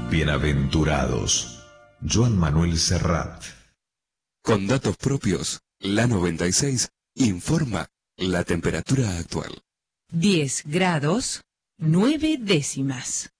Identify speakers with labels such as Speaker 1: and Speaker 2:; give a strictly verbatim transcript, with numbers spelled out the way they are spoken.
Speaker 1: Bienaventurados. Joan Manuel Serrat.
Speaker 2: Con datos propios, la noventa y seis informa la temperatura actual.
Speaker 3: diez grados, nueve décimas.